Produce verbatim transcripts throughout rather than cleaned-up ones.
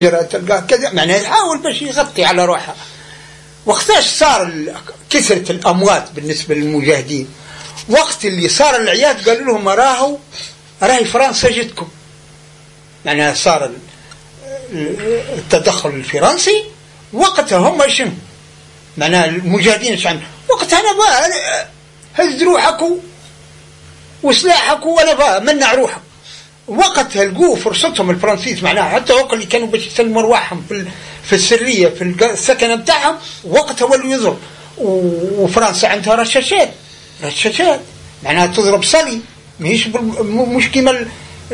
تلقاه كذا، معناها يحاول باش يغطي على روحها. وقتاش صار كثرة الأموات بالنسبة للمجاهدين؟ وقت اللي صار العياد قالوا لهم راهو راهي فرنسا جتكم، معناها صار التدخل الفرنسي. وقتها هم شنو معناها المجاهدين شنو وقتها؟ أنا بقى هز روحكم وسلاحكم ولا بقى منع روحكم. وقتها لقوا فرصتهم الفرنسيس، معناها حتى وقت اللي كانوا باش يسلموا رواحهم في في السريه في السكنه بتاعهم، وقتها ولوا يضرب. وفرنسا عندها رشاشات رشاشات معناها تضرب صلي، ماهيش مش كيما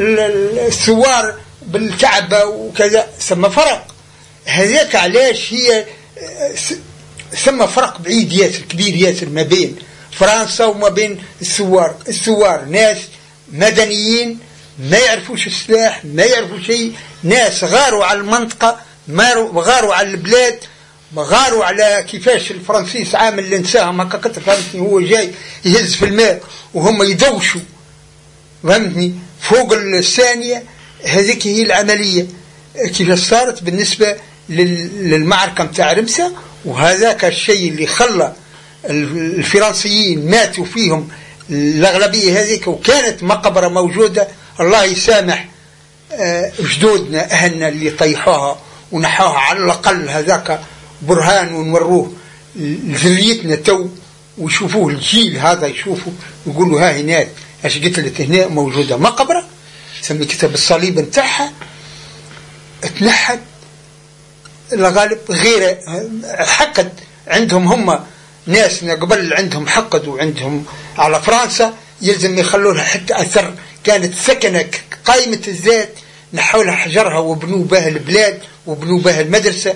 الثوار بالكعبه وكذا، ثم فرق. هذاك علاش هي ثم فرق بعيد ياسر كبير ياسر ما بين فرنسا وما بين الثوار. الثوار ناس مدنيين ما يعرفوش السلاح، ما يعرفوا شيء، ناس غاروا على المنطقة، غاروا على البلاد، غاروا على كيفاش الفرنسيس عامل اللي نساهم هكا كتر، فهمتني؟ هو جاي يهز في الماء وهم يدوشوا، فهمتني؟ فوق الثانية. هذيك هي العملية كيفاش صارت بالنسبة للمعركة متاع رمسة. وهذاك الشيء اللي خلى الفرنسيين ماتوا فيهم الأغلبية هذيك، وكانت مقبرة موجودة. الله يسامح جدودنا أهلنا اللي طيحوها ونحوها، على الأقل هذاك برهان ونوروه لذريتنا تو، ويشوفوه الجيل هذا يشوفوا يقولوا ها هناك اش قلت لك هنا موجودة مقبرة. سمي كتاب الصليب نتاعها اتنحت الغالب غير حقد عندهم. هم ناس قبل عندهم حقد وعندهم على فرنسا، يلزم يخلولها حتى أثر. كانت سكنة قائمة الذات، نحولها حجرها وبنوا بها البلاد وبنوا بها المدرسة.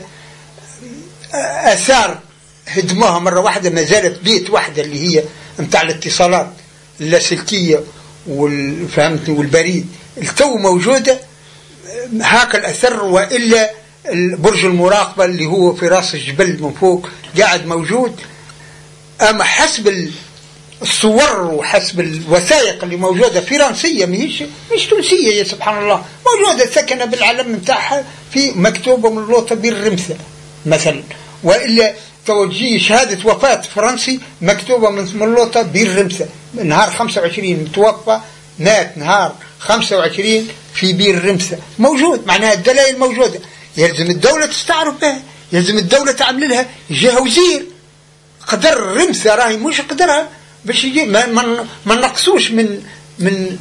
آثار هدموها مرة واحدة، ما زالت بيت واحدة اللي هي متاع الاتصالات اللاسلكية والفهمتني والبريد التو موجودة هاك الأثر. وإلا برج المراقبة اللي هو في راس الجبل من فوق قاعد موجود. أما حسب الصور وحسب الوثائق اللي موجودة فرنسية، مش مش تونسية، يا سبحان الله، موجودة سكنة بالعلم متاعها في مكتوبة من لوطة بالرمسة مثلا. وإلا توجيه شهادة وفاة فرنسي مكتوبة من لوطة بالرمسة، نهار خمسة وعشرين متوفى، مات نهار خمسة وعشرين في بير الرمسة، موجود. معناها الدلائل موجودة، يلزم الدولة تستعرف بها، يلزم الدولة تعمل لها جهة وزير. قدر الرمسة راهي مش قدرها باش يجي ما ما, ما نقصوش من من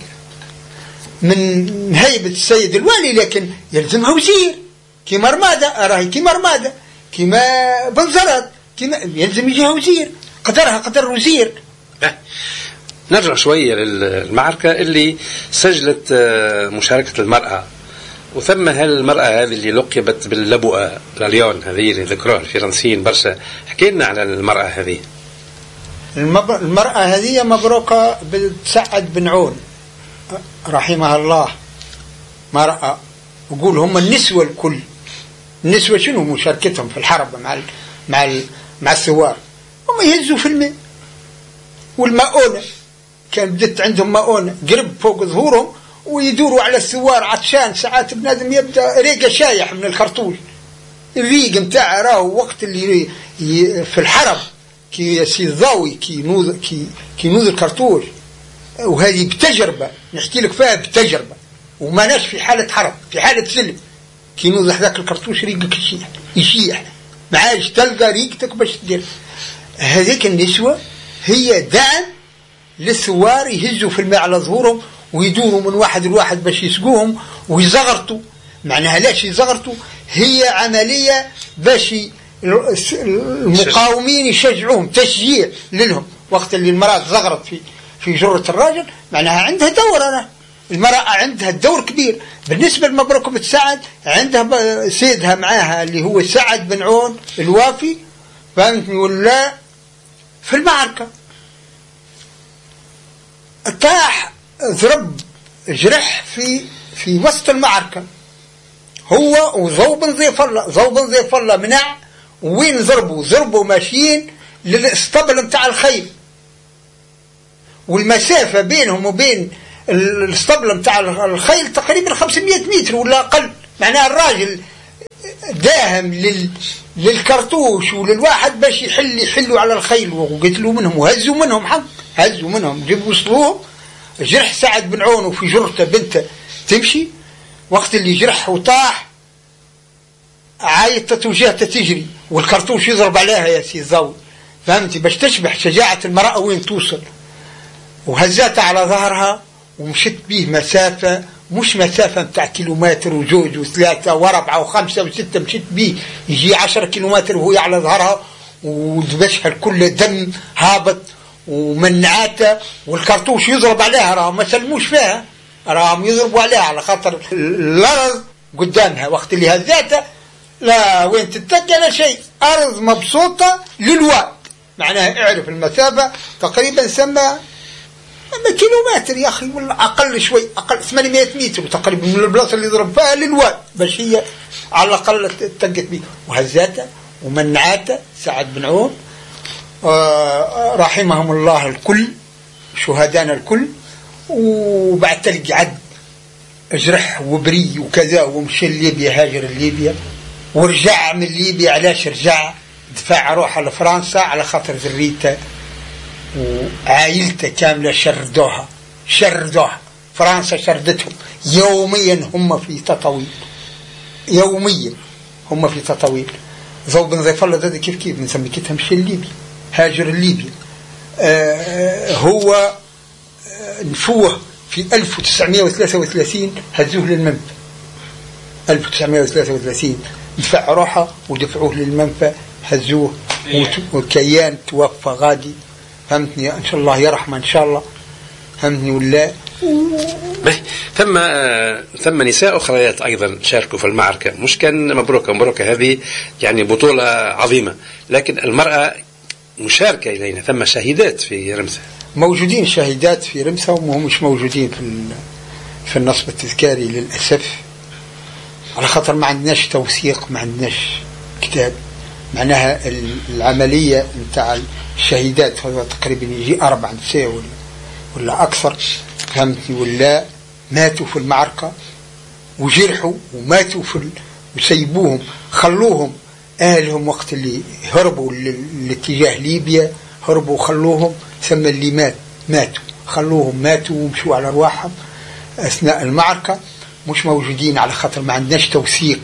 من هيبة السيد الوالي، لكن يلزمها وزير. كيما رمادة راهي كيما رمادة كيما بنزرت كيما يلزم يجيها وزير، قدرها قدر وزير. نرجع شوية للمعركة اللي سجلت مشاركة المرأة، وثم هالمرأة هذه اللي لقبت باللبؤة لاليون، هذه اللي ذكروها الفرنسيين برشا. حكي لنا على المرأة هذه. المرأة هذه مبروكة بسعد بن عون رحمها الله، مرأة. وقول هم النسوة الكل، النسوة شنو مشاركتهم في الحرب مع ال مع ال مع الثوار؟ هم يهزوا في الماء والمؤونة، كان بدت عندهم مؤونة قرب فوق ظهورهم ويدوروا على الثوار عطشان. ساعات بنادم يبدا ريقه شايح من الخرطوش، الريق نتاعه راهو وقت اللي في الحرب كي يصير ضاوي كي نوض كي كي نوض الكرتوش. وهذه بتجربة نحكي لك فيها بتجربة، وما ناش في حالة حرب، في حالة سلم. كي نوض هذاك الكرتوش ريقك يشيح يشيح ما عادش تلقى ريقتك باش تدير. هذيك النسوة هي دعم للثوار يهزوا في الماء على ظهورهم ويدوروا من واحد لواحد باش يسقوهم ويزغرطوا. معناها لاش يزغرطوا؟ هي عملية باش المقاومين يشجعوهم، تشجيع لهم. وقت اللي المرأة زغرت في في جرة الراجل، معناها عندها دور. أنا المرأة عندها دور كبير. بالنسبة لمبروك بن سعد عندها سيدها معاها اللي هو سعد بن عون الوافي، فهمتني ولا؟ في المعركة طاح ضرب جرح في في وسط المعركة، هو وزو بن ضيف الله. زو بن ضيف الله منع، وين ضربوا؟ ضربوا ماشيين للاسطبل متاع الخيل، والمسافة بينهم وبين الاسطبل متاع الخيل تقريبا خمسمائة متر ولا أقل. معناها الراجل داهم لل للكرتوش وللواحد باش يحل يحلوا على الخيل وقتلوا منهم وهزوا منهم حق هزوا منهم جابوا وصلوه جرح سعد بن عون وفي جرته بنته تمشي وقت اللي جرح وطاح عايطت وجهته تجري والكرتوش يضرب عليها يا سي الضوء فهمتي باش تشبح شجاعة المرأة وين توصل وهزاتها على ظهرها ومشت به مسافة مش مسافة بتاع كيلومتر وزوج وثلاثة واربعة وخمسة وستة مشت به يجي عشرة كيلومتر وهي على ظهرها ودبشها الكل دم هابط ومنعاته والكرتوش يضرب عليها راهم ما سلموش فيها راهم يضربوا عليها على خاطر الأرض قدامها وقت اللي هزاتها لا وين تتجه لا شيء أرض مبسوطة للواد معناها اعرف المسافة تقريبا سمى كيلومتر يا أخي ولا أقل شوي أقل ثمانمائة متر تقريبا من البلاصة اللي ضرب فيها للواد باش هي على الأقل تجت به وهزاتها ومنعاته سعد بن عون آه رحمهم الله الكل شهدانا الكل وبعد تلقي عد اجرح وبري وكذا ومشي ليبيا هاجر ليبيا ورجع من ليبيا علاش رجع دفع روحه لفرنسا على خاطر ذريته وعائلته كاملة شردوها شردوها فرنسا شردتهم يوميا هم في تطويل يوميا هم في تطويل ضو بن ضيف الله ده كيف كيف بنسمي كتها مشي ليبيا هاجر ليبيا آه هو آه نفوه في ألف وتسعمائة وثلاثة وثلاثين هزوه للمنفى ألف وتسعمائة وثلاثة وثلاثين دفع روحه ودفعوه للمنفى هزوه وكيان توفى غادي فهمتني إن شاء الله يرحمه إن شاء الله فهمتني ولا ثم ثم نساء أخريات أيضا شاركوا في المعركة مش كان مبروكة مبروكة هذه يعني بطولة عظيمة لكن المرأة مشاركة إلينا ثم شهيدات في رمسة موجودين شهيدات في رمسة وهم مش موجودين في في النصب التذكاري للأسف على خاطر ما عندناش توثيق ما عندناش كتاب معناها العملية نتاع الشهيدات هذا تقريبا يجي أربع نساء ولا ولا أكثر فهمتني ولا ماتوا في المعركة وجرحوا وماتوا في وسيبوهم خلوهم أهلهم وقت اللي هربوا لاتجاه ليبيا هربوا خلوهم ثم اللي مات ماتوا خلوهم ماتوا ومشوا على أرواحهم أثناء المعركة مش موجودين على خاطر ما عندناش توثيق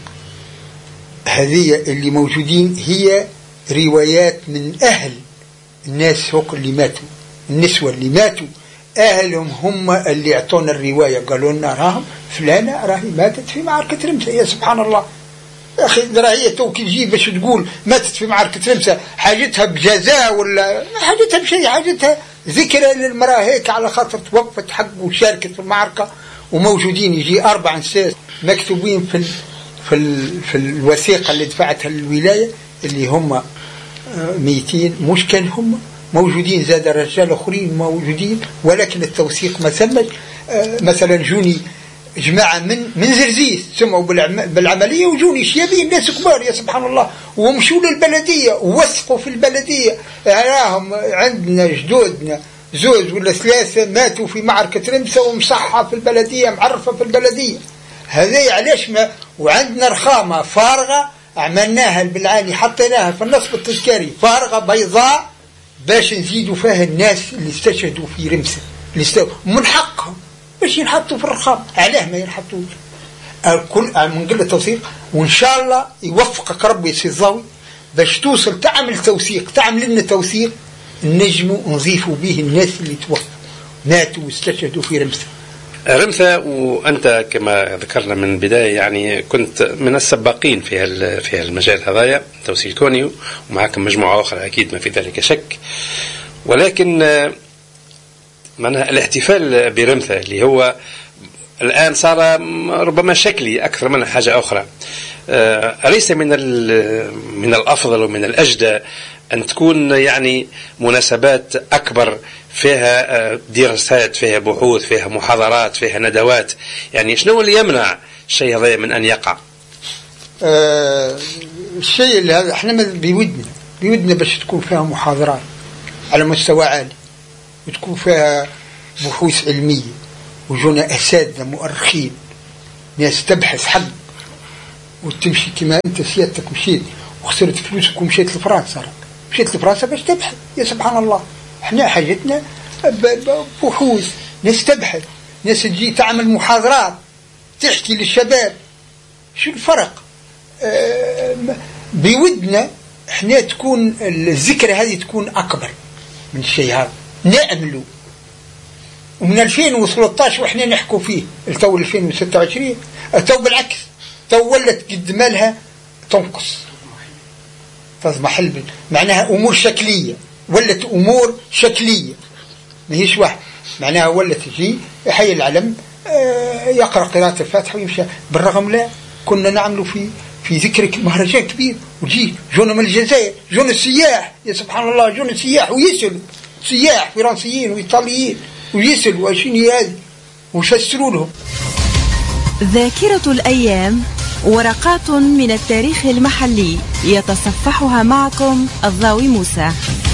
هذه اللي موجودين هي روايات من أهل الناس هوك اللي ماتوا النسوة اللي ماتوا أهلهم هم اللي اعطونا الرواية قالوا لنا راهم فلانة راهي ماتت في معركة رمسة يا سبحان الله يا أخي راهي توكي تجيب باش تقول ماتت في معركة رمسة حاجتها بجزاء ولا حاجتها بشيء حاجتها ذكرى للمرأة هيك على خاطر توقفت حق وشاركت في المعركة وموجودين يجي أربع نساء مكتوبين في ال في ال في الوثيقة اللي دفعتها الولاية اللي هم ميتين مش كان هم موجودين زاد رجال أخرين موجودين ولكن التوثيق ما ثمش مثلا جوني جماعة من من زرزيس سمعوا بالعملية وجوني شيابين الناس كبار يا سبحان الله ومشوا للبلدية ووثقوا في البلدية راهم عندنا جدودنا زوج ولا ثلاثة ماتوا في معركة رمسة ومصحة في البلدية معرفة في البلدية هذا علاش ما وعندنا رخامة فارغة عملناها بالعالي حطيناها في النصب التذكاري فارغة بيضاء باش نزيدوا فيها الناس اللي استشهدوا في رمسة اللي استشهدوا من حقهم باش ينحطوا في الرخام علاه ما ينحطوش الكل من قلة توثيق وإن شاء الله يوفقك ربي سي الضوي باش توصل تعمل توثيق تعمل لنا توثيق نجموا نضيفوا به الناس اللي توفوا ماتوا واستشهدوا في رمسة رمسة وأنت كما ذكرنا من البداية يعني كنت من السباقين في في المجال هذايا توصيل كوني ومعكم مجموعة أخرى أكيد ما في ذلك شك ولكن معناها الاحتفال برمسة اللي هو الآن صار ربما شكلي أكثر من حاجة أخرى أليس من من الأفضل ومن الأجدى أن تكون يعني مناسبات أكبر فيها دراسات فيها بحوث فيها محاضرات فيها ندوات يعني شنو اللي يمنع الشيء هذا من أن يقع أه الشيء اللي هذا احنا بيودنا بيودنا باش تكون فيها محاضرات على مستوى عالي وتكون فيها بحوث علمية وجونا أساتذة مؤرخين ناس تبحث حق وتمشي كما أنت سيادتك مشيت وخسرت فلوسك ومشيت لفرنسا، مشيت لفرنسا باش تبحث. يا سبحان الله، احنا حاجتنا بحوث، ناس تبحث، ناس تجي تعمل محاضرات تحكي للشباب. شو الفرق؟ اه بودنا احنا تكون الذكرى هذه تكون أكبر من الشيء هذا، نأملوا. ومن ألفين وثلاثة عشر وإحنا نحكوا فيه التو ألفين وستة وعشرين، التو بالعكس، تو ولت قد مالها تنقص، تضمحل، معناها أمور شكلية، ولت أمور شكلية ما هيش واحد، معناها ولت تجي حي العلم يقرأ قراءة الفاتحة ويمشي. بالرغم لا كنا نعملوا في في ذكر مهرجان كبير، وجي جونا من الجزائر، جونا السياح، يا سبحان الله، جونا السياح ويسألوا سياح فرنسيين وإيطاليين ويسألوا أشيني هذه ويفسروا لهم. ذاكرة الأيام، ورقات من التاريخ المحلي يتصفحها معكم الضاوي موسى.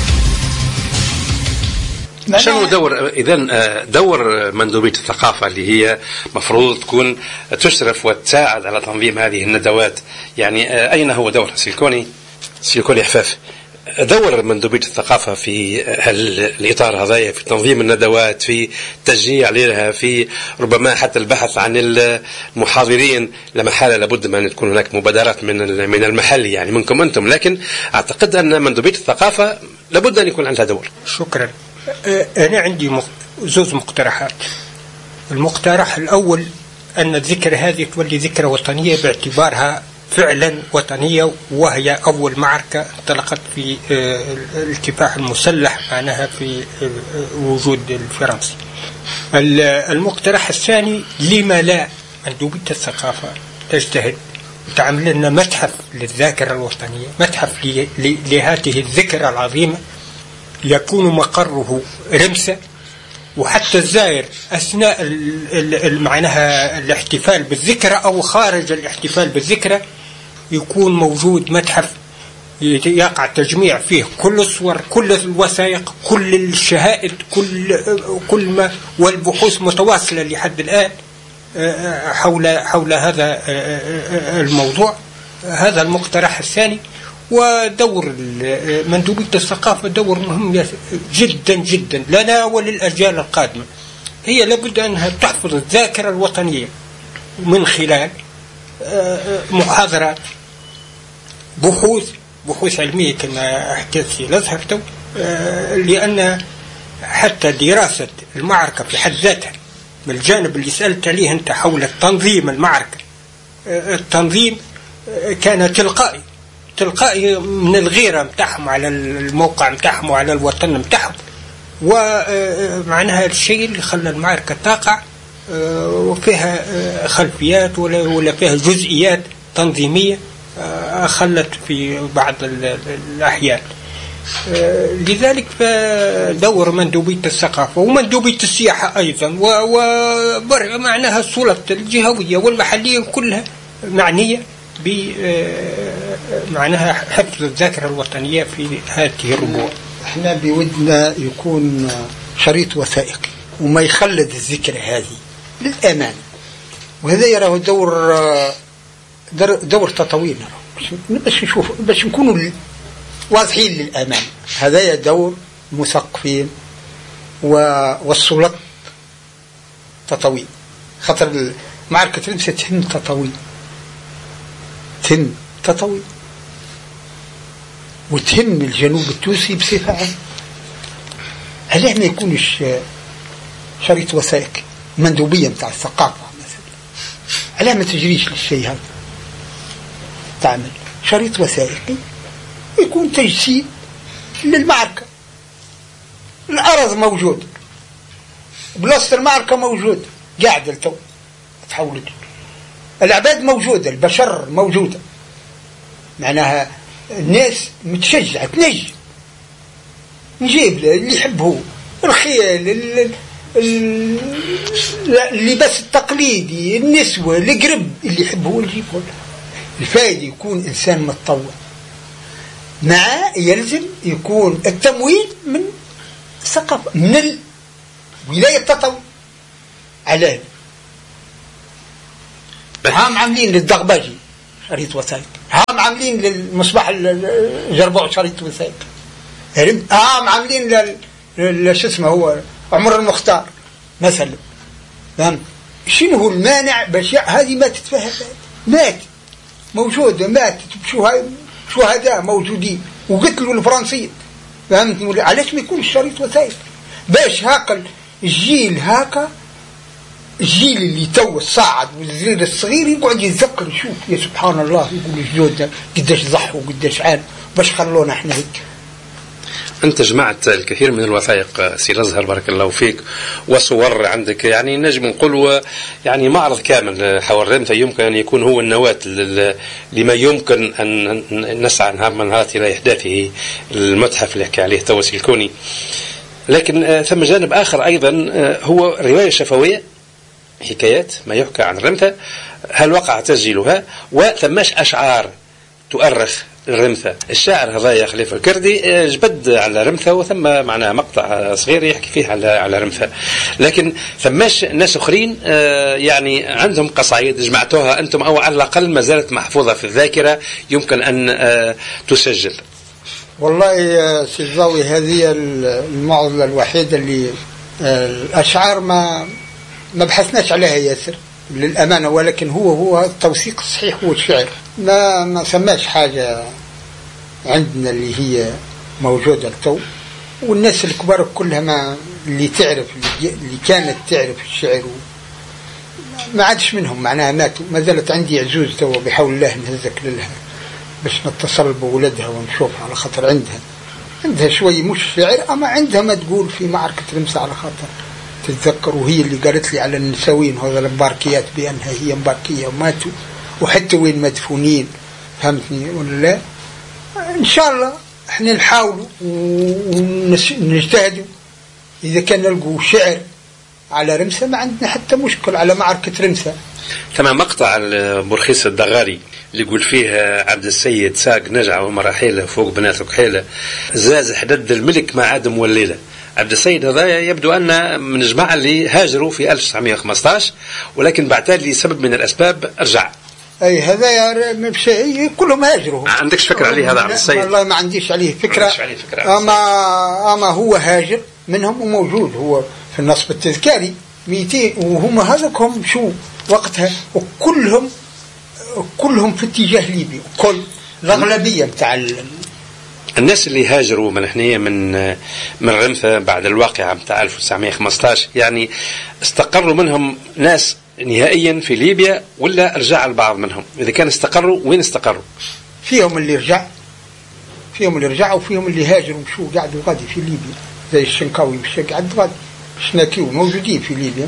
شنو دور إذن دور مندوبية الثقافة اللي هي مفروض تكون تشرف وتساعد على تنظيم هذه الندوات؟ يعني أين هو دور سيلكوني سيلكوني حفاف؟ دور مندوبية الثقافة في الإطار هذا، في تنظيم الندوات، في تشجيع لها، في ربما حتى البحث عن المحاضرين. لا محالة لابد من أن تكون هناك مبادرات من من المحل، يعني منكم أنتم، لكن أعتقد أن مندوبية الثقافة لابد أن يكون عندها دور. شكرا. أنا عندي زوز مقترحات. المقترح الأول أن الذكرى هذه تولي ذكرى وطنية باعتبارها فعلا وطنية، وهي أول معركة انطلقت في الكفاح المسلح معناها في وجود الفرنسي. المقترح الثاني، لما لا مندوبية الثقافة تجتهد وتعمل لنا متحف للذاكرة الوطنية، متحف لهذه الذكرى العظيمة يكون مقره رمسة، وحتى الزائر أثناء معناها الاحتفال بالذكرى أو خارج الاحتفال بالذكرى يكون موجود متحف يقع تجميع فيه كل الصور، كل الوثائق، كل الشهائد، كل كل ما، والبحوث متواصلة لحد الآن حول حول هذا الموضوع. هذا المقترح الثاني. ودور مندوبية الثقافة دور مهم جدا جدا لنا وللأجيال القادمة. هي لابد أنها تحفظ الذاكرة الوطنية من خلال محاضرات، بحوث بحوث علمية كما حكيت في الأزهر تو، لأن حتى دراسة المعركة في حد ذاتها من الجانب اللي سألت عليه أنت حول التنظيم المعركة، التنظيم كان تلقائي تلقائي من الغيرة متاعهم على الموقع متاعهم وعلى الوطن متاعهم، ومعناها الشيء اللي خلى المعركة تقع وفيها خلفيات ولا فيها جزئيات تنظيمية خلت في بعض الأحيان. لذلك فدور مندوبية الثقافة ومندوبية السياحة أيضا ومعناها السلطات الجهوية والمحلية كلها معنية بمعناها حفظ الذاكرة الوطنية في هذه الربوع. احنا بودنا يكون شريط وثائقي وما يخلد الذكرى هذه للأمان، وهذا يراه دور دور تطوير باش نشوف باش نكونوا واضحين للأمان. هذا دور مثقفين والسلطات تطوير، خاطر معركة رمسة تهم تطوير تهم تطوي وتهم الجنوب التونسي بصفة عامة. هل ما يكونش شريط وثائقي مندوبية متاع الثقافة مثلا؟ هل ما تجريش للشيء هذا؟ تعمل شريط وثائقي يكون تجسيد للمعركة، الأرض موجود، بلاصة المعركة موجود، قاعد التو تحولت، العباد موجودة، البشر موجودة، معناها الناس متشجعة تنجي، نجيب اللي يحبه الخيل، اللباس التقليدي، النسوة، القرب اللي يحبه نجيبه. الفائدة يكون إنسان متطوع، مع يلزم يكون التمويل من الثقافة من ولاية التطوع. على هم عاملين للدغباجي شريط وثائق. هم عاملين للمصباح الجربوع شريط وثائق. هم عاملين لل شو اسمه هو عمر المختار مثلا. فهمت؟ شنو هو المانع باش هذه ما تتفهم؟ مات موجود مات شهداء موجودين وقتلوا الفرنسيين. فهمت؟ علاش ما يكونش شريط وثائق؟ باش هاك الجيل هاكا الجيل اللي تو الصاعد والجيل الصغير يقعد يتذكر يشوف يا سبحان الله يقول الجدود قداش ضحوا وقداش عانوا باش خلونا احنا هيك. أنت جمعت الكثير من الوثائق سي الأزهر بارك الله فيك وصور عندك، يعني نجم نقول يعني معرض كامل حول رمثة يمكن أن يكون هو النواة لما يمكن أن نسعى نهار من نهارات إلى إحداثه المتحف اللي يحكي عليه توسي الكوني. لكن ثم جانب آخر أيضا هو رواية شفوية، حكايات ما يحكى عن رمثة، هل وقع تسجيلها؟ وثماش أشعار تؤرخ الرمثة. الشاعر هذايا خليفة الكردي جبد على رمثة وثم معناها مقطع صغير يحكي فيه على على رمثة، لكن ثماش ناس أخرين يعني عندهم قصائد جمعتوها أنتم أو على الأقل ما زالت محفوظة في الذاكرة يمكن أن تسجل. والله يا سيداوي هذه المعضلة الوحيدة اللي الأشعار ما ما بحثناش عليها ياسر للأمانة، ولكن هو هو التوثيق الصحيح هو الشعر. ما ما سماش حاجة عندنا اللي هي موجودة التو، والناس الكبار كلها ما اللي تعرف اللي كانت تعرف الشعر ما عادش منهم معناها ماتوا. ما زالت عندي عزوز تو بحول الله نهزك لها باش نتصل بولدها ونشوفها على خاطر عندها عندها شوي مش شعر أما عندها ما تقول في معركة رمثة على خاطر تتذكر، وهي اللي قالت لي على النسوين هذا المباركيات بأنها هي مباركية وماتوا وحتى وين مدفونين. فهمتني ولا لا؟ إن شاء الله احنا نحاولوا ونجتهدوا إذا كان نلقوا شعر على رمثة ما عندنا حتى مشكل على معركة رمثة. ثم مقطع برخيص الدغاري اللي يقول فيه عبد السيد ساق نجعة ومراحيله فوق بنات كحيلة زاز حدد الملك ما عاد موليله. عبد السيد هذا يبدو أن من الجماعة اللي هاجروا في ألف وتسعمائة وخمسة عشر ولكن بعتاد لسبب من الأسباب أرجع. أي هذا يا مبشئي كلهم هاجروا. ما عندكش فكرة عليه هذا عبد السيد؟ والله ما عنديش عليه فكرة, عليه فكرة أما أما هو هاجر منهم وموجود هو في النصب التذكاري مئتين وهم هذاكم شو وقتها وكلهم كلهم في اتجاه ليبي كل الأغلبية بتاع الناس اللي هاجروا من احنا من من رمثة بعد الواقعة بتاع ألف وتسعمائة وخمسة عشر يعني استقروا منهم ناس نهائيا في ليبيا ولا رجع البعض منهم؟ إذا كان استقروا وين استقروا؟ فيهم اللي رجع فيهم اللي رجعوا وفيهم اللي هاجروا ومشوا قعدوا غادي في ليبيا زي الشنقاوي مشى قعد غادي شناكيو موجودين في ليبيا.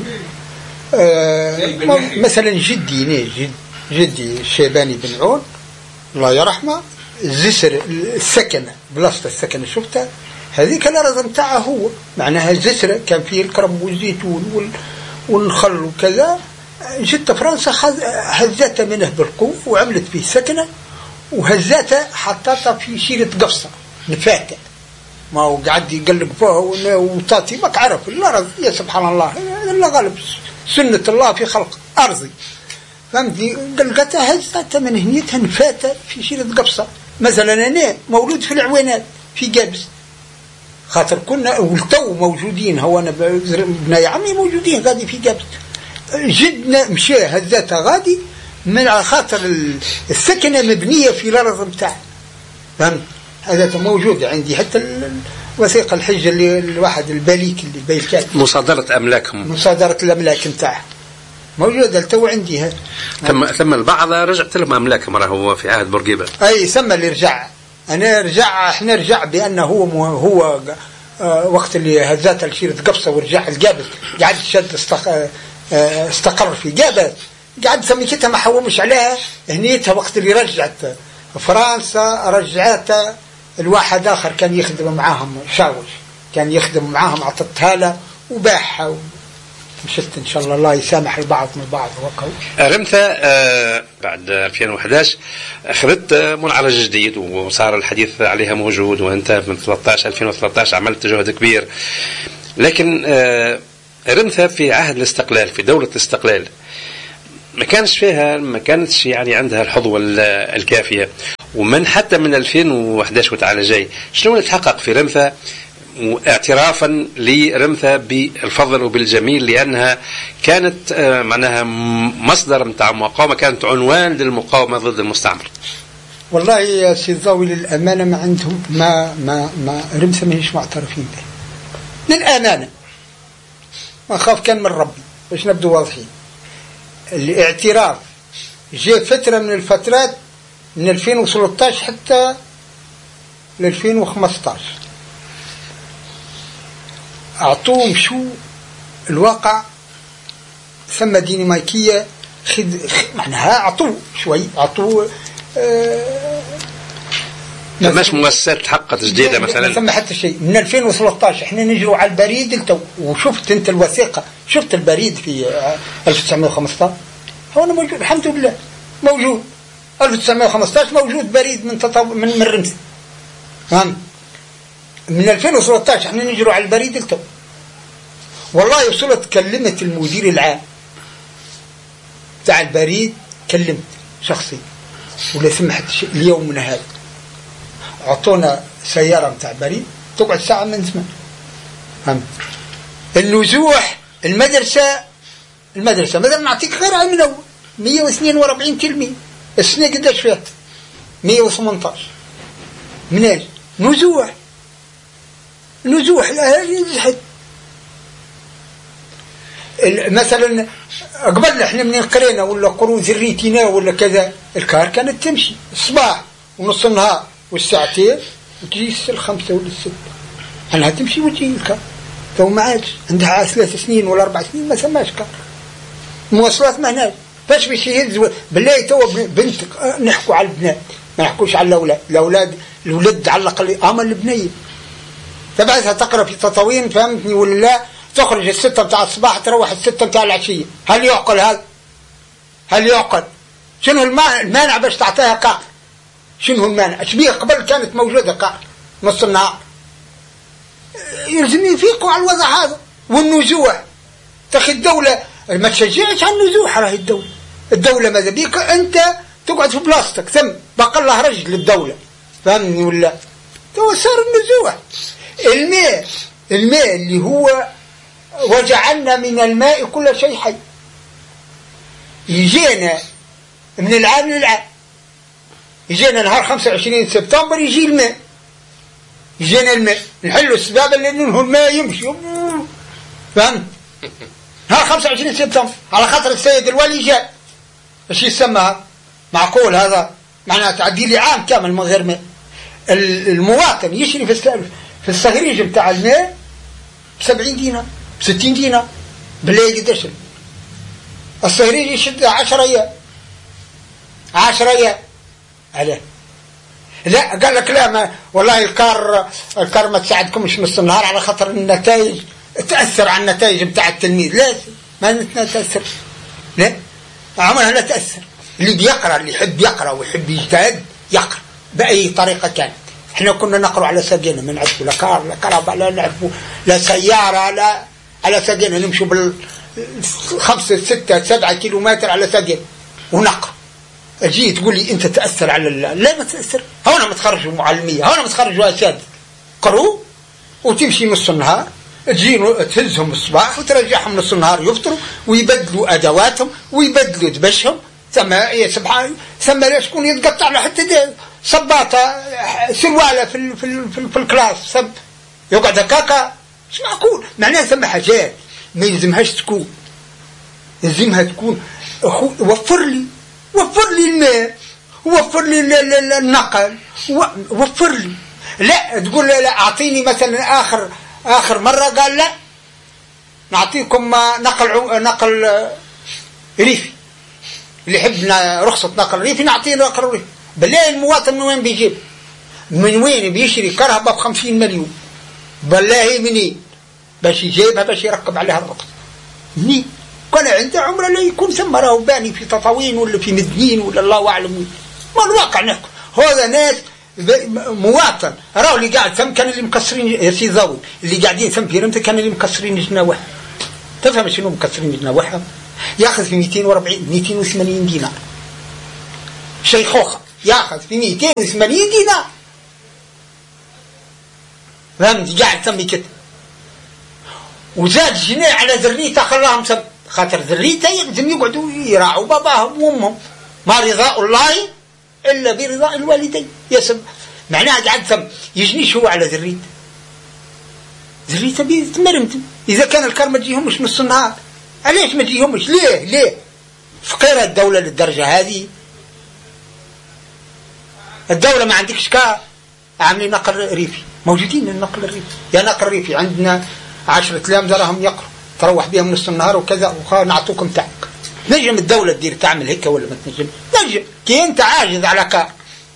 آه مثلا جدي ني جد جدي الشيباني بن عون الله يرحمه الزسر السكنة بلاصة السكنة شفتها هذيك الأرض متاعه هو معناها الزسرة كان فيه الكرم والزيتون والنخل وكذا. جت فرنسا هزتها منه بالقوة وعملت فيه سكنة وهزتها حطتها في شيرة قفصة نفاتة ما هو قاعد يقلب فيها وطاتي ما تعرف الأرض يا سبحان الله إلا غالب سنة الله في خلق أرضي. فهمتني قلقتها هزتها من هنيتها نفاتة في شيرة قفصة. مثلا أنا مولود في العوينات في قابس خاطر كنا والتو موجودين هو أنا ابن عمي موجودين غادي في قابس. جدنا مشى هزتها غادي من على خاطر السكنة مبنية في الأرض متاعها. فهمت هذا موجود عندي حتى وثيقة الحجة اللي الواحد الباليك اللي بيلكات مصادرة أملاكهم مصادرة الأملاك متاعها موجودة التو عندي هذا. ثم ثم البعض رجعت لهم أملاكهم راه هو في عهد بورقيبة. أي ثم اللي رجع أنا رجع إحنا رجع بأنه هو هو آه وقت اللي هزات الشيرة قفصة ورجع الجابس قاعد شد استق آه استقر في جابس قاعد سميتها ما حومش عليها هنيتها وقت اللي رجعت فرنسا رجعتها الواحد آخر كان يخدم معاهم شاوش كان يخدم معاهم عطتها له وباعها مشت إن شاء الله الله يسامح البعض من البعض. وقعوا رمثة آه بعد ألفين وأحد عشر أخذت منعرج جديد وصار الحديث عليها موجود وأنت من ثلاثة عشر ألفين وثلاثة عشر عملت جهد كبير. لكن آه رمثة في عهد الاستقلال في دولة الاستقلال ما كانش فيها ما كانتش يعني عندها الحظوة الكافية. ومن حتى من ألفين وأحد عشر وتعالى جاي شنو اللي تحقق في رمثة اعترافا لرمثة بالفضل وبالجميل، لأنها كانت معناها مصدر متاع مقاومة، كانت عنوان للمقاومة ضد المستعمر. والله يا سي ضاوي للأمانة ما عندهم ما ما ما رمثة ماهيش معترفين به للأمانة، ما خاف كان من ربي باش نبدو واضحين. الاعتراف جاء فترة من الفترات من ألفين وثلاثة عشر حتى ل ألفين وخمسة عشر أعطوهم شو الواقع ثم ديناميكية خد معناها أعطوه شوي أعطوه آه ماش مؤسسات حقت جديدة مثلا. ما ثم حتى شيء من ألفين وثلاثة عشر احنا نجروا على البريد التو. وشفت انت الوثيقة، شفت البريد في ألف وتسعمائة وخمسة عشر هو أنا موجود الحمد لله موجود ألف وتسعمائة وخمسة عشر موجود بريد من تطو... من من رمز فهم. من ألفين وثلاثة عشر احنا نجروا على البريد التو. والله وصلت كلمت المدير العام تاع البريد، كلمت شخصي ولا سمحت اليوم من هذا أعطونا سيارة متاع بريد تقعد ساعة من زمان. فهمت؟ النزوح المدرسة المدرسة مثلا نعطيك غيرها من أول مئة واثنين وأربعين تلميذ السنة قداش فات مئة وثمانية عشر منين نزوح نزوح الأهالي نزحت. مثلا قبل احنا من قرينا ولا قرون ذريتنا ولا كذا الكار كانت تمشي الصباح ونص النهار والساعتين وتجي الخمسة ولا الستة أنها تمشي وتجي الكار. تو ما عادش عندها ثلاث سنين ولا أربع سنين ما سماش كار مواصلات ما هناش فاش باش يهز بالله. تو بنتك نحكوا على البنات ما نحكوش على الأولاد. الأولاد الولد على الأقل أما البنية تبعثها تقرأ في تطاوين فهمتني ولا لا، تخرج الستة بتاع الصباح تروح الستة بتاع العشية. هل يعقل هذا؟ هل يعقل؟ شنو المانع باش تعطيها قاع؟ شنو المانع؟ اشبيه قبل كانت موجودة قاع نص النهار. يلزم يفيقوا على الوضع هذا. والنزوح تاخذ الدولة ما تشجعش على النزوح. راهي الدولة الدولة ماذا بيك انت تقعد في بلاصتك ثم بقى الله رجل للدولة فهمني ولا؟ تو صار النزوح. الماء الماء اللي هو وجعلنا من الماء كل شيء حي يجينا من العام للعام. يجينا نهار خمسة وعشرين سبتمبر يجي الماء يجينا الماء نحلوا السباب اللي منه الماء يمشي فهمت. نهار خمسة وعشرين سبتمبر على خاطر السيد الولي جاء ايش يسمى معقول هذا معناه تعدي لي عام كامل من غير ماء. المواطن يشري في في الصهريج بتاع الماء بسبعين دينار بستين دينار بالله قداش الصهريج يشد عشر ايام عشر ايام عليه. لا قال لك لا ما والله الكار الكار ما تساعدكمش نص النهار على خاطر النتائج تأثر على النتائج بتاع التلميذ. لا ما تأثر لا عمرها لا تأثر. اللي بيقرأ اللي يحب يقرأ ويحب يجتهد يقرأ بأي طريقة كانت. احنا كنا نقرأ على ساقينا ما نعرفوا لا كار لا كهرباء لا نعرفوا لا سيارة لا على ساقينا نمشوا بالخمسة ستة سبعة كيلومتر على ساقينا ونقرأ. أجي تقول لي أنت تأثر على الله. لا ما تأثر. هنا متخرجوا معلمية هنا متخرجوا أساتذة قروا وتمشي نص النهار تجي تهزهم الصباح وترجعهم نص النهار يفطروا ويبدلوا أدواتهم ويبدلوا دبشهم ثم يا سبحان ثم لا شكون يتقطع له حتى صباطة سروالة في ال في ال في, ال في الكلاس سب يقعد هكاكا مش معقول. معناها ثم حاجات ما يلزمهاش تكون يلزمها تكون أخو وفر لي وفر لي الماء وفر لي النقل وفر لي. لا تقول لا, لا أعطيني مثلا آخر آخر مرة قال لا نعطيكم نقل نقل ريفي اللي يحبنا رخصة نقل ريفي نعطيه نقل ريفي. بالله المواطن من وين بيجيب من وين بيشري كهرباء بخمسين مليون بالله منين باش يجيبها باش يركب عليها الرخصة منين كان عنده عمره لا يكون ثم راهو باني في تطاوين ولا في مدنين ولا الله أعلم. ما الواقع نحكم هذا ناس مواطن راهو اللي قاعد ثم كان اللي مكسرين يا سي ضاوي اللي قاعدين ثم في رمته كان اللي مكسرين جناوحهم. تفهم شنو مكسرين جناوحهم؟ ياخذ في مئتين وأربعين مئتين وثمانين دينار، شيخوخة ياخذ في مئتين وثمانين دينار، فهمت؟ قاعد تسمي كده. وزاد جنيه على ذريته خلاهم سب، خاطر ذريته يقدم يقعدوا يراعوا باباهم وامهم، ما رضاء الله الا برضاء الوالدين يسب. معناها قاعد سم يجنيش هو على ذريته، ذريته بيتمرمت. اذا كان الكار ما تجيهمش نص النهار، علاش ما تجيهمش؟ ليه ليه فقيره الدوله للدرجه هذه؟ الدوله ما عندكش كار، عاملين نقل ريفي، موجودين النقل الريفي، يا نقل ريفي عندنا عشرة أيام دراهم يقروا تروح بهم نص النهار وكذا ونعطوكم تاعك. نجم الدولة تدير تعمل هيك ولا ما تنجم؟ نجم كي أنت عاجز على كار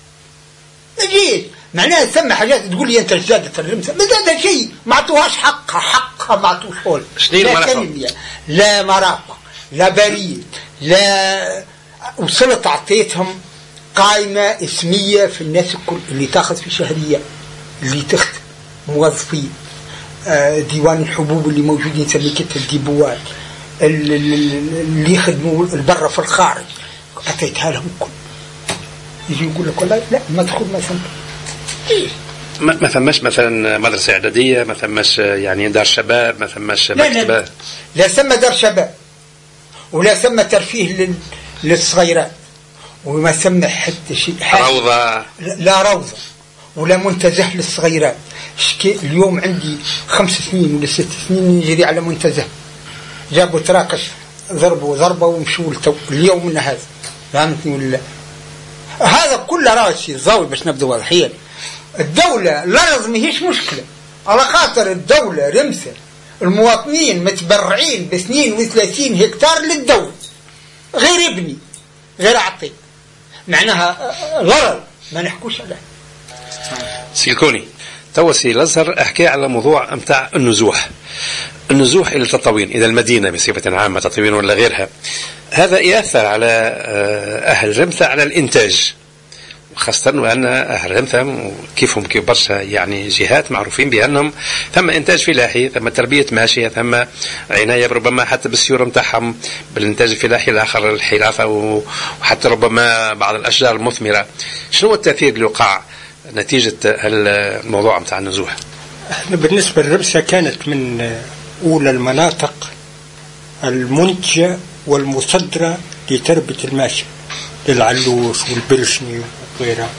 نجيش. معناها تسمى حاجات تقول لي أنت زادت الرمسة، ما زاد شيء، ما عطوهاش حقها، حقها ما عطوش حول. لا تنمية لا مرافق لا بريد لا، وصلت عطيتهم قائمة اسمية في الناس الكل اللي تاخذ في شهرية، اللي تخدم موظفين، ديوان الحبوب اللي موجودين سميكة الديبوات، اللي يخدموا البرة في الخارج، أعطيتها لهم كل. يجي يقول لك والله لا ما تدخل مثلا إيه؟ ما ما ثماش مثلا مدرسة إعدادية، ما ثماش يعني دار شباب، ما ثماش مكتبة؟ لا, لا, لا سمى دار شباب، ولا سمى ترفيه لل... للصغيرات، وما سمى حتى شيء روضة، لا روضة ولا منتزه للصغيرات. اليوم عندي خمس سنين ولا ست سنين نجري على منتزه، جابوا تراكش ضربوا ضربة ومشوا اليوم من هذا، فهمتني ولا؟ هذا كله راسي الزاوية باش نبدأ واضحين. الدولة الأرض ماهيش مشكلة، على خاطر الدولة رمسة المواطنين متبرعين باثنين وثلاثين هكتار للدولة، غير ابني غير أعطي، معناها الأرض ما نحكوش عليها. سيكوني توسي الأزهر أحكي على موضوع أمتع النزوح، النزوح إلى التطوين، إلى المدينة بصفة عامة تطوين ولا غيرها، هذا يأثر على أهل رمثة على الإنتاج، خاصة وأن أهل رمثة كيفهم كيف برشا يعني جهات معروفين بأنهم ثم إنتاج فلاحي، ثم تربية ماشية، ثم عناية ربما حتى بالسيور متاعهم بالإنتاج الفلاحي الآخر الحرافة، وحتى ربما بعض الأشجار المثمرة. شنو التأثير اللي وقع نتيجة الموضوع متاع النزوح؟ احنا بالنسبة للرمسة كانت من أولى المناطق المنتجة والمصدرة لتربية الماشية للعلوش والبرشني وغيرها.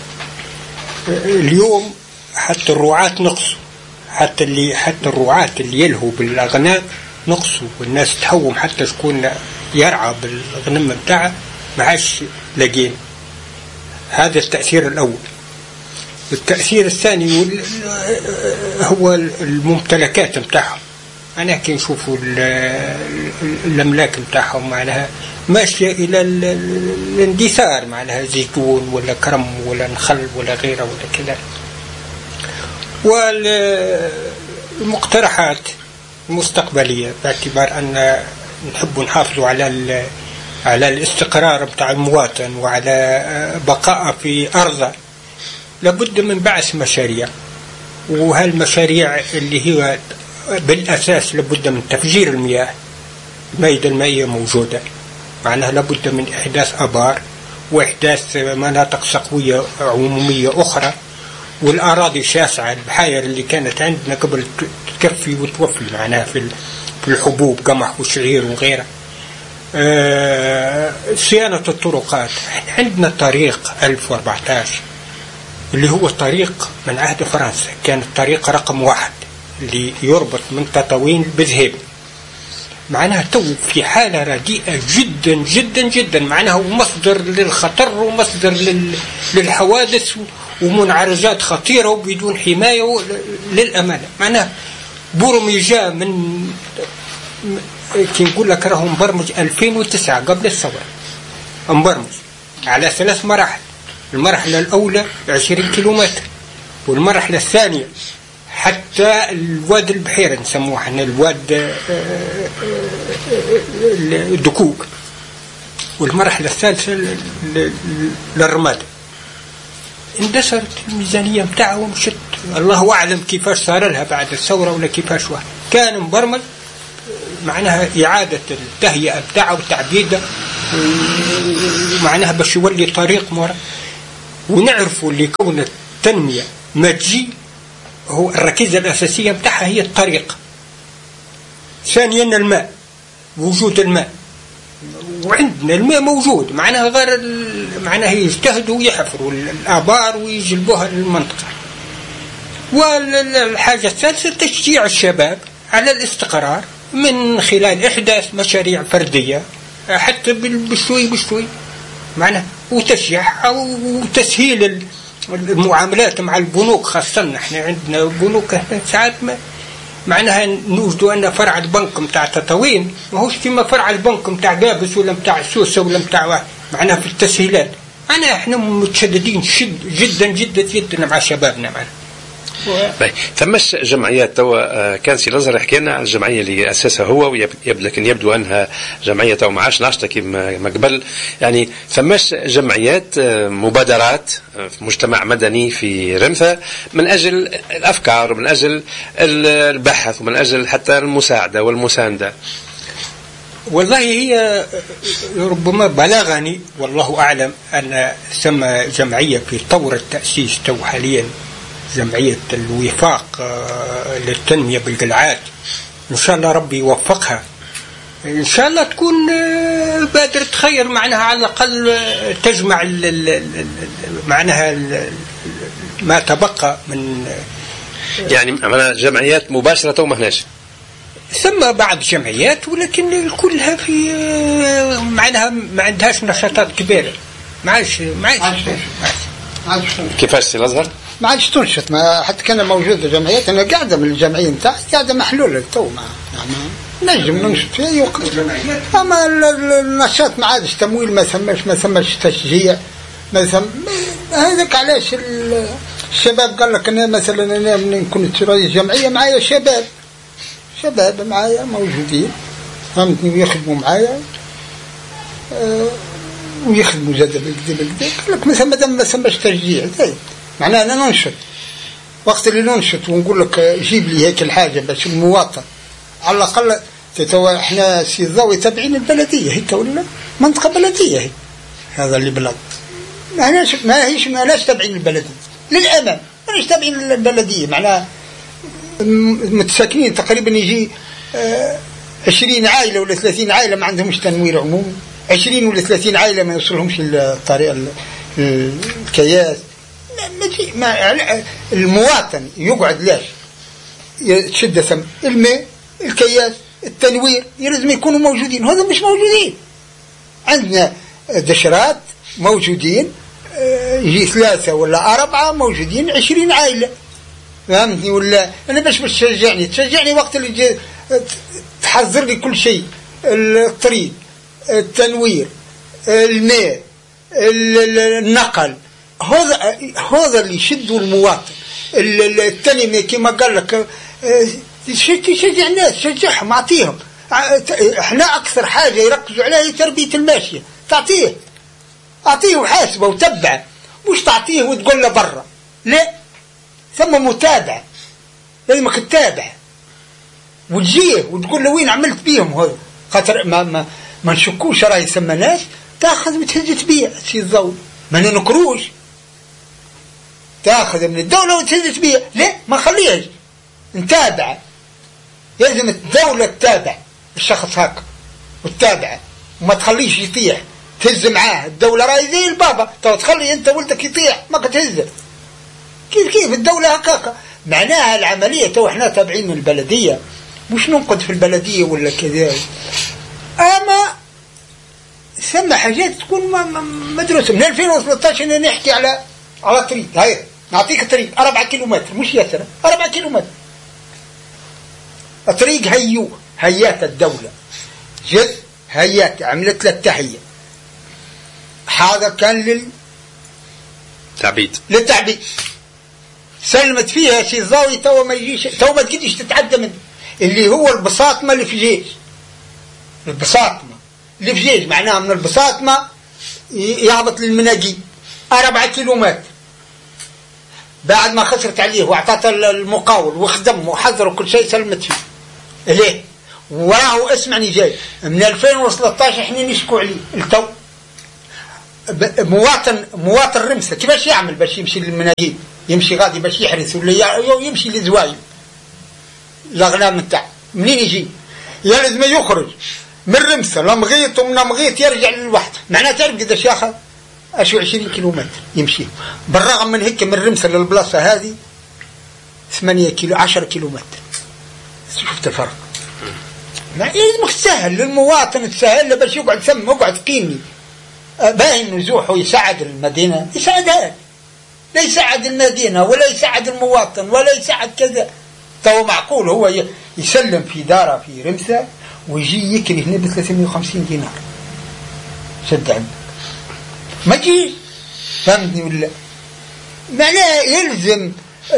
اليوم حتى الرعاة نقصوا، حتى اللي حتى الرعاة اللي يلهوا بالأغنام نقصوا، والناس تحوم حتى شكون يرعى بالغنم بتاعه ما عادش لاقين. هذا التأثير الأول. التأثير الثاني هو الممتلكات متاعهم. أنا كي نشوفوا الأملاك متاعهم معناها ماشية إلى الاندثار، معناها زيتون ولا كرم ولا نخل ولا غيره ولا كذا. والمقترحات المستقبلية باعتبار أن نحب نحافظوا على على الاستقرار متاع المواطن وعلى بقاء في أرضه، لابد من بعث مشاريع، وهالمشاريع اللي هي بالأساس لابد من تفجير المياه. المائدة المائية موجودة، معناها لابد من إحداث أبار وإحداث مناطق سقوية عمومية أخرى، والأراضي شاسعة. البحاير اللي كانت عندنا قبل تكفي وتوفي معناها في الحبوب قمح وشعير وغيره. أه صيانة الطرقات، عندنا طريق ألف وأربعة عشر اللي هو طريق من عهد فرنسا، كان الطريق رقم واحد اللي يربط من تطاوين بذهب، معناها تو في حالة رديئة جدا جدا جدا، معناها مصدر للخطر ومصدر للحوادث ومنعرجات خطيرة وبدون حماية للأمانة. معناها بورمي جاء من كي نقول لك راهو مبرمج ألفين وتسعة قبل الثورة، مبرمج على ثلاث مراحل. المرحلة الأولى عشرين كيلومتر، والمرحلة الثانية حتى الواد البحيرة نسموه احنا الواد الدكوك، والمرحلة الثالثة للرماد. اندثرت الميزانية متاعها ومشت، الله أعلم كيفاش صار لها بعد الثورة ولا كيفاش واحد. كان مبرمج معناها إعادة التهيئة بتاعه وتعبيده معناها باش يولي طريق مرة. ونعرفوا اللي كون التنمية ما تجي هو الركيزة الأساسية بتاعها هي الطريق. ثانيا الماء، وجود الماء، وعندنا الماء موجود معناها غير معناها يجتهدوا ويحفروا الآبار ويجلبوها للمنطقة. والحاجة الثالثة تشجيع الشباب على الاستقرار من خلال إحداث مشاريع فردية حتى بشوي بشوي معناها، وتشجيع أو تسهيل المعاملات مع البنوك. خاصة احنا عندنا بنوك ساعات ما معناها نوجدوا أن فرع البنك متاع تطاوين ماهوش كما فرع البنك متاع بابس ولا متاع سوسة ولا متاع معناها في التسهيلات. معناها احنا متشددين شد جدا جدا جدا مع شبابنا معناها. طيب ثمش جمعيات توا كان سي الازهر يحكي لنا على الجمعيه اللي اسسها هو ويبدو لكن يبدو انها جمعيه توا ما عادش ناشطه كما قبل، يعني ثمش جمعيات مبادرات في مجتمع مدني في رمثة من اجل الافكار ومن اجل البحث ومن اجل حتى المساعده والمسانده. والله هي ربما بلغني والله اعلم ان ثم جمعيه في طور التاسيس تو حاليا، جمعية الوفاق للتنمية بالقلعات. إن شاء الله ربي يوفقها، إن شاء الله تكون بادرة خير معناها، على الأقل تجمع معناها ما تبقى من يعني جمعيات مباشرة وما هناش ثم بعض جمعيات ولكن كلها في معناها ما عندهاش نشاطات كبيرة. ما عادش ما عادش كيفاش سي الازهر ما عادش تنشط. ما حتى كان موجود جمعيات، انا قاعده من الجمعيه نتاعي قاعده محلوله تو ما يعني نجم ننشط في اي وقت. اما النشاط ما عادش، تمويل ما ثماش، ما ثماش تشجيع ما ثم. هذاك علاش الشباب قال لك انا مثلا انا من كنت رئيس جمعيه معايا شباب شباب معايا موجودين فهمتني ويخدموا معايا أه ويخدموا زاد بالكدا بالكدا. قال لك مثلا مادام ما ثماش تشجيع زي معناه أنا ننشط. وقت اللي ننشط ونقول لك جيب لي هيك الحاجة باش المواطن على الأقل تتوا إحنا سي الضوء تابعين البلدية هيك ولا منطقة بلدية هي هذا اللي بلاد ما هيش ما هيش ما لاش تابعين البلدية للأمام، ما هيش تابعين البلدية معناه متساكنين تقريبا يجي عشرين عائلة ولا ثلاثين عائلة ما عندهمش تنوير عمومي، عشرين ولا ثلاثين عائلة ما يوصلهمش الطريقة الكياس. ما المواطن يقعد لاش تشد ثم الماء الكياس التنوير لازم يكونوا موجودين، هذا مش موجودين. عندنا دشرات موجودين يجي ثلاثة ولا أربعة موجودين عشرين عائلة فهمتني ولا أنا باش باش تشجعني تشجعني وقت اللي تحضر لي كل شيء، الطريق التنوير الماء النقل، هذا هذا اللي يشدوا المواطن. التنمية كما قال لك تشجع الناس تشجعهم اعطيهم. احنا اكثر حاجه يركزوا عليها هي تربيه الماشيه، تعطيه اعطيه وحاسبه وتبعه، مش تعطيه وتقول له برا، لا ثم متابعه لازمك تتابع وتجيه وتقول له وين عملت بيهم. هذا خاطر ما ما ما نشكوش راهي ثم ناس تاخذ وتهز تبيع سي الضوء ما ننكروش، تاخذ من الدولة وتهز تبيع، لا ما خليهاش نتابع. لازم الدولة تتابع الشخص هكا وتتابعه وما تخليش يطيح، تهز معاه. الدولة راهي زي البابا، تو تخلي انت ولدك يطيح ما كتهزه. كيف كيف الدولة هكاكا معناها العملية. تو احنا تابعين البلدية، مش ننقد في البلدية ولا كذا، اما ثم حاجات تكون مدروسة. من ألفين وثلاثة عشر انا نحكي على على طريق، هاي نعطيك طريق أربعة كيلومتر مش يسرى أربعة كيلومتر. الطريق هيو هيات الدولة جد هيات عملت له التحية. هذا كان لل تعبيد للتعبيد سلمت فيها شي الضاوي تو ما يجيش تو ما تقدرش تتعدى منه، اللي هو البساطمة اللي في جيش. البساطمة اللي في جيش معناها من البساطمة يهبط للمناقي أربعة كيلومتر. بعد ما خسرت عليه واعطته المقاول وخدم وحذر وكل شيء سلمت فيه ليه. وراه اسمعني جاي من ألفين وثلاثة عشر احنا نشكو عليه التو. مواطن مواطن رمسة كيفاش يعمل باش يمشي للمناجيل؟ يمشي غادي باش يحرس ولا يمشي للزوايا الاغنام نتاع منين يجي؟ لازم يخرج من رمسة لمغيط ومن مغيط يرجع للوحدة. معناها تعرف قداش ياخذ؟ اشو عشرين كيلومتر يمشي. بالرغم من هيك من رمسة للبلاصة هذه ثمانية كيلو عشرة كيلومتر. شفت الفرق؟ لازمك تسهل للمواطن، تسهل له باش يقعد ثم يقعد قيمي باين نزوحه يساعد المدينة يساعدها، لا يساعد المدينة ولا يساعد المواطن ولا يساعد كذا. تو معقول هو يسلم في داره في رمسة ويجي يكري هنا ب ثلاثمائة وخمسين دينار شد عندك ما تجيش. فهمتني ولا؟ معناه يلزم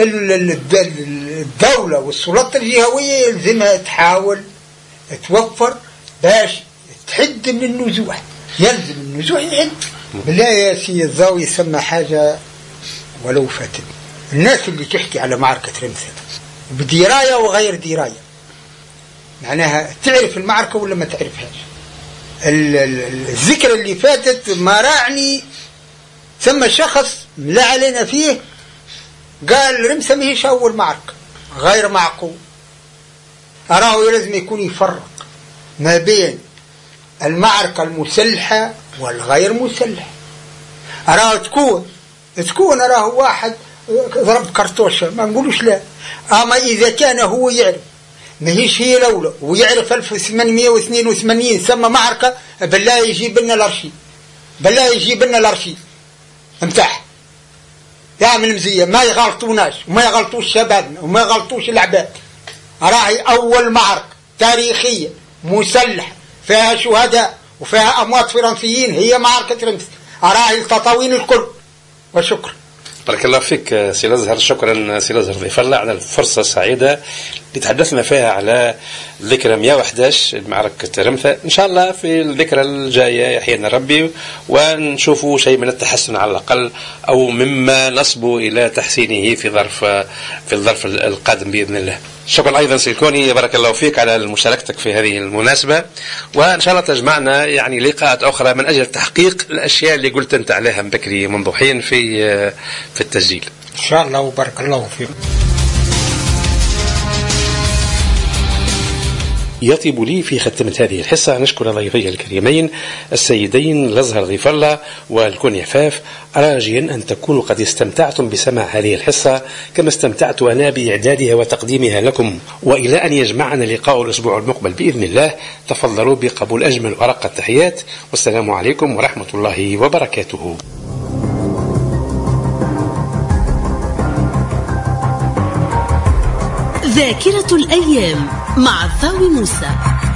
الدولة والسلطة الجهوية يلزمها تحاول توفر باش تحد من النزوح. يلزم النزوح يحد. بالله يا سي الزاوي يسمى حاجة ولو فاتت. الناس اللي تحكي على معركة رمسة بدراية وغير دراية معناها تعرف المعركة ولا ما تعرفهاش. الذكرى اللي فاتت ما رعني ثم شخص لا علينا فيه قال رمسة ما هيش أول معركة، غير معقول. أراه لازم يكون يفرق ما بين المعركة المسلحة والغير مسلحة. أراه تكون تكون أراه واحد ضرب كرتوشة ما نقولوش لا، أما إذا كان هو يعرف ما هيش هي الأولى ويعرف ألف وثمانمائة واثنين وثمانين ثم معركة بالله يجيب لنا الأرشيف، بالله يجيب لنا الأرشيف امتاح يعمل مزية ما يغلطوناش وما يغلطوش شبابنا وما يغلطوش العباد. راهي أول معركة تاريخية مسلحة فيها شهداء وفيها أموات فرنسيين هي معركة رمسة. راهي التطاوين الكل. وشكرا. بارك الله فيك سي الأزهر. شكرا سي الأزهر ضيف الله على الفرصة السعيدة اللي تحدثنا فيها على ذكرى مئة وأحد عشر معركة رمسة. إن شاء الله في الذكرى الجاية يحيينا ربي ونشوفوا شيء من التحسن على الأقل أو مما نصب إلى تحسينه في ظرف في الظرف القادم بإذن الله. شكرا أيضا سي الكوني بارك الله فيك على مشاركتك في هذه المناسبة، وإن شاء الله تجمعنا يعني لقاءات أخرى من أجل تحقيق الأشياء اللي قلت أنت عليها من بكري منذ حين في في التسجيل إن شاء الله. وبارك الله فيك. يطيب لي في ختمة هذه الحصة نشكر ضيفي الكريمين السيدين الأزهر ضيف الله والكوني عفاف، راجيا أن تكونوا قد استمتعتم بسماع هذه الحصة كما استمتعت أنا بإعدادها وتقديمها لكم. وإلى أن يجمعنا لقاء الأسبوع المقبل بإذن الله تفضلوا بقبول أجمل ورقة التحيات، والسلام عليكم ورحمة الله وبركاته. ذاكرة الأيام مع الضاوي موسى.